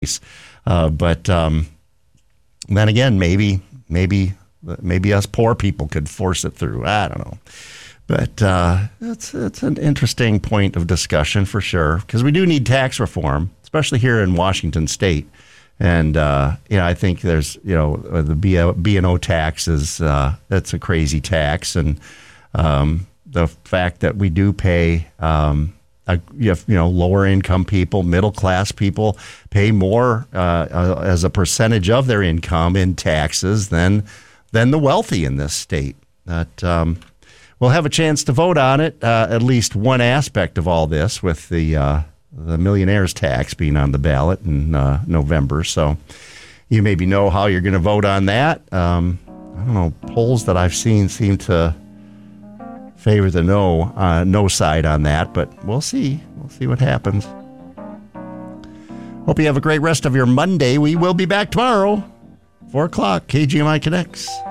But then again, maybe us poor people could force it through. I don't know. But it's an interesting point of discussion for sure, because we do need tax reform, especially here in Washington State. And, I think there's, the B&O tax that's a crazy tax. And the fact that we do pay, lower income people, middle class people pay more as a percentage of their income in taxes than the wealthy in this state. That we'll have a chance to vote on it, at least one aspect of all this, with the millionaire's tax being on the ballot in November. So you maybe know how you're going to vote on that. I don't know. Polls that I've seen seem to favor the no side on that, but we'll see. We'll see what happens. Hope you have a great rest of your Monday. We will be back tomorrow, 4 o'clock, KGMI Connects.